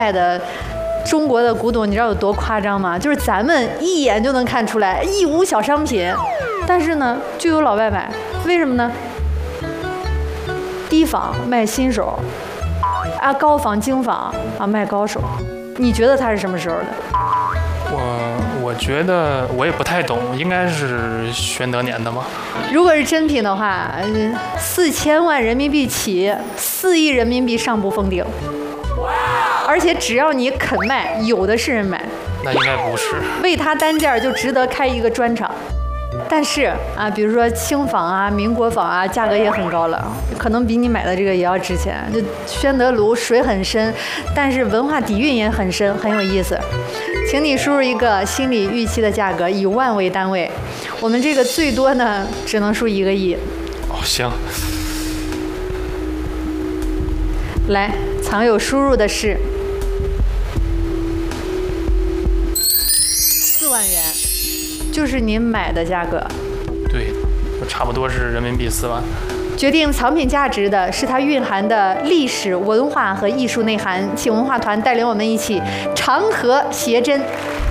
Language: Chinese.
的中国的古董，你知道有多夸张吗？就是咱们一眼就能看出来义乌小商品，但是呢就有老外买，为什么呢？低仿卖新手，啊高仿精仿啊卖高手。你觉得它是什么时候的？ 我觉得我也不太懂，应该是宣德年的吗？ 如果是真品的话，4000万人民币起，4亿人民币上不封顶。而且只要你肯卖，有的是人买。 那应该不是。 为它单件就值得开一个专场。但是啊，比如说清仿啊、民国仿啊，价格也很高了，可能比你买的这个也要值钱。就宣德炉水很深，但是文化底蕴也很深，很有意思。请你输入一个心理预期的价格，以万为单位。我们这个最多呢，只能输1个亿。 哦，行。 来，藏友输入的是4万元，就是您买的价格。 对，差不多是人民币4万。 决定藏品价值的是它蕴含的历史文化和艺术内涵。请文化团带领我们一起长河谐真。